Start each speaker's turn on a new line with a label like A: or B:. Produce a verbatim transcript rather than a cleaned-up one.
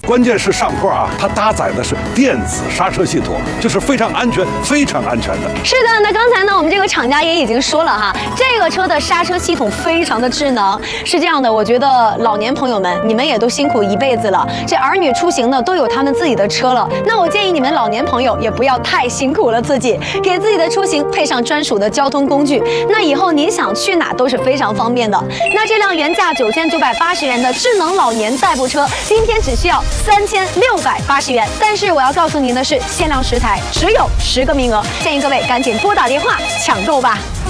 A: 关键是上坡啊，它搭载的是电子刹车系统，就是非常安全、非常安全的。
B: 是的，那刚才呢，我们这个厂家也已经说了哈，这个车的刹车系统非常的智能。是这样的，我觉得老年朋友们，你们也都辛苦一辈子了，这儿女出行呢都有他们自己的车了。那我建议你们老年朋友也不要太辛苦了自己，给自己的出行配上专属的交通工具，那以后您想去哪都是非常方便的。那这辆原价九千九百八十元的智能老年代步车，今天只需要三千六百八十元。但是我要告诉您的是，限量十台，只有十个名额，建议各位赶紧拨打电话抢购吧。